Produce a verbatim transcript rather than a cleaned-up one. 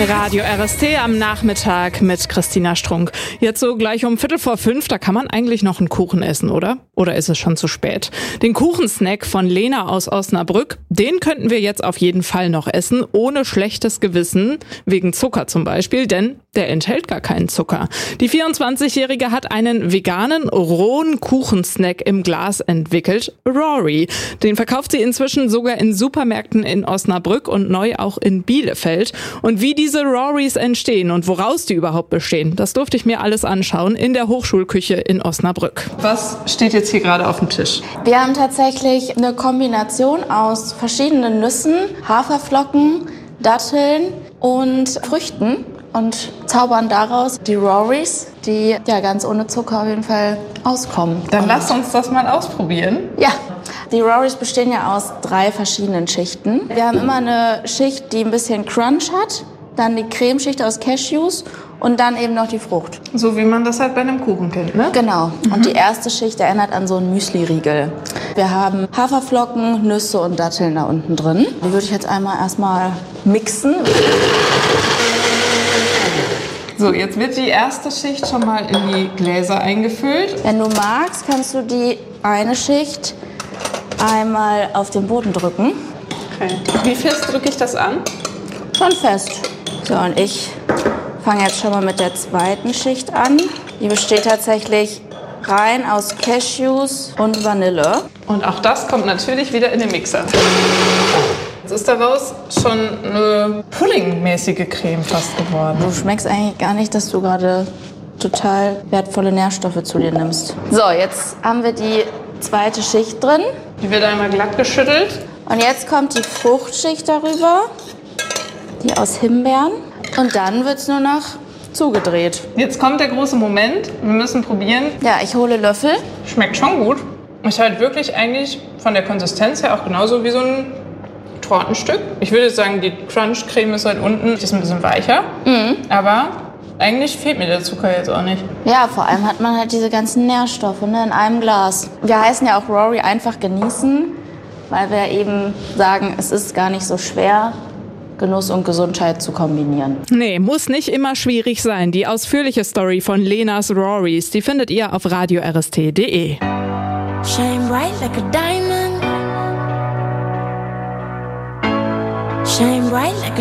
Radio R S T am Nachmittag mit Christina Strunk. Jetzt so gleich um Viertel vor fünf, da kann man eigentlich noch einen Kuchen essen, oder? Oder ist es schon zu spät? Den Kuchensnack von Lena aus Osnabrück, den könnten wir jetzt auf jeden Fall noch essen, ohne schlechtes Gewissen, wegen Zucker zum Beispiel, denn der enthält gar keinen Zucker. Die vierundzwanzigjährige hat einen veganen, rohen Kuchensnack im Glas entwickelt, Rory. Den verkauft sie inzwischen sogar in Supermärkten in Osnabrück und neu auch in Bielefeld. Und wie diese Rorys entstehen und woraus die überhaupt bestehen, das durfte ich mir alles anschauen in der Hochschulküche in Osnabrück. Was steht jetzt hier gerade auf dem Tisch? Wir haben tatsächlich eine Kombination aus verschiedenen Nüssen, Haferflocken, Datteln und Früchten und zaubern daraus die Rorys, die ja ganz ohne Zucker auf jeden Fall auskommen. Dann und lass uns das mal ausprobieren. Ja. Die Rorys bestehen ja aus drei verschiedenen Schichten. Wir haben immer eine Schicht, die ein bisschen Crunch hat, dann die Cremeschicht aus Cashews und dann eben noch die Frucht. So wie man das halt bei einem Kuchen kennt, ne? Genau. Mhm. Und die erste Schicht erinnert an so einen Müsli-Riegel. Wir haben Haferflocken, Nüsse und Datteln da unten drin. Die würde ich jetzt einmal erstmal mixen. So, jetzt wird die erste Schicht schon mal in die Gläser eingefüllt. Wenn du magst, kannst du die eine Schicht einmal auf den Boden drücken. Okay. Wie fest drücke ich das an? Schon fest. So, und ich fange jetzt schon mal mit der zweiten Schicht an. Die besteht tatsächlich rein aus Cashews und Vanille. Und auch das kommt natürlich wieder in den Mixer. Jetzt ist daraus schon eine puddingmäßige Creme fast geworden. Du schmeckst eigentlich gar nicht, dass du gerade total wertvolle Nährstoffe zu dir nimmst. So, jetzt haben wir die zweite Schicht drin. Die wird einmal glatt geschüttelt. Und jetzt kommt die Fruchtschicht darüber, die aus Himbeeren. Und dann wird es nur noch zugedreht. Jetzt kommt der große Moment. Wir müssen probieren. Ja, ich hole Löffel. Schmeckt schon gut. Ist halt wirklich eigentlich von der Konsistenz her auch genauso wie so ein Tortenstück. Ich würde sagen, die Crunch-Creme ist halt unten, die ist ein bisschen weicher. Mhm. Aber eigentlich fehlt mir der Zucker jetzt auch nicht. Ja, vor allem hat man halt diese ganzen Nährstoffe, ne, in einem Glas. Wir heißen ja auch Rory einfach genießen, weil wir eben sagen, es ist gar nicht so schwer, Genuss und Gesundheit zu kombinieren. Nee, muss nicht immer schwierig sein. Die ausführliche Story von Lenas Rorys, die findet ihr auf radio r s t punkt d e. Shine bright like a diamond. Shine bright like a